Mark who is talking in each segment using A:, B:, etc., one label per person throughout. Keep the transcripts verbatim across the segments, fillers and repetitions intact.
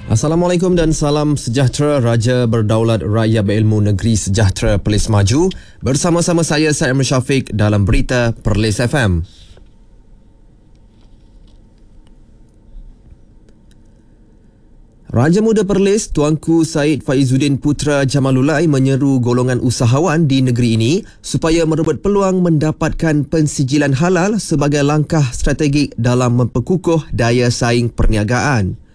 A: Assalamualaikum dan salam sejahtera. Raja Berdaulat Raya Berilmu Negeri Sejahtera Perlis Maju. Bersama-sama saya, Syed Amir Syafiq dalam Berita Perlis F M. Raja Muda Perlis, Tuanku Syed Faizuddin Putra Jamalulai menyeru golongan usahawan di negeri ini supaya merebut peluang mendapatkan pensijilan halal sebagai langkah strategik dalam memperkukuh daya saing perniagaan.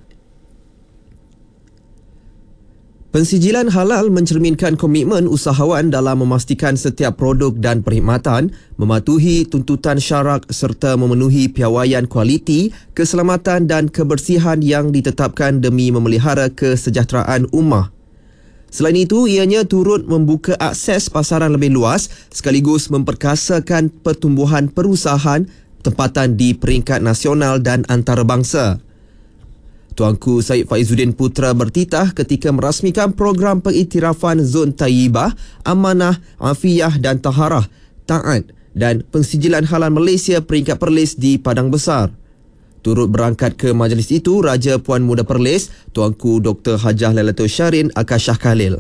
A: Pensijilan halal mencerminkan komitmen usahawan dalam memastikan setiap produk dan perkhidmatan mematuhi tuntutan syarak serta memenuhi piawaian kualiti, keselamatan dan kebersihan yang ditetapkan demi memelihara kesejahteraan ummah. Selain itu, ianya turut membuka akses pasaran lebih luas sekaligus memperkasakan pertumbuhan perusahaan tempatan di peringkat nasional dan antarabangsa. Tuanku Syed Faizuddin Putra bertitah ketika merasmikan program pengiktirafan Zon Tayyibah, Amanah, Afiyah dan Taharah, Taat dan Pensijilan Halal Malaysia peringkat Perlis di Padang Besar. Turut berangkat ke majlis itu Raja Puan Muda Perlis, Tuanku Doktor Hajah Lailatul Syarin Akashah Khalil.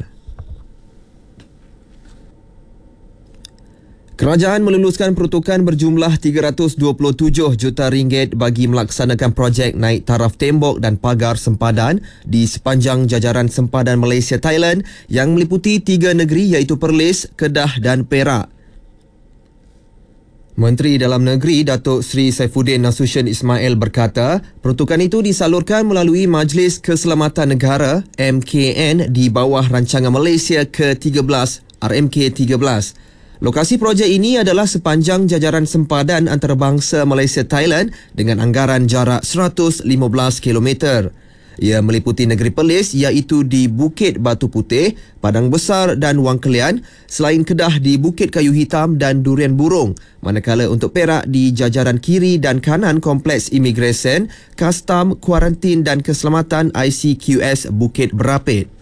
A: Kerajaan meluluskan peruntukan berjumlah tiga ratus dua puluh tujuh juta ringgit bagi melaksanakan projek naik taraf tembok dan pagar sempadan di sepanjang jajaran sempadan Malaysia Thailand yang meliputi tiga negeri iaitu Perlis, Kedah dan Perak. Menteri Dalam Negeri Datuk Seri Saifuddin Nasution Ismail berkata, peruntukan itu disalurkan melalui Majlis Keselamatan Negara M K N di bawah rancangan Malaysia ke tiga belas R M K tiga belas. Lokasi projek ini adalah sepanjang jajaran sempadan antarabangsa Malaysia-Thailand dengan anggaran jarak seratus lima belas kilometer. Ia meliputi negeri Perlis iaitu di Bukit Batu Putih, Padang Besar dan Wang Kelian, selain Kedah di Bukit Kayu Hitam dan Durian Burung, manakala untuk Perak di jajaran kiri dan kanan Kompleks Imigresen, Kastam, Kuarantin dan Keselamatan I C Q S Bukit Berapit.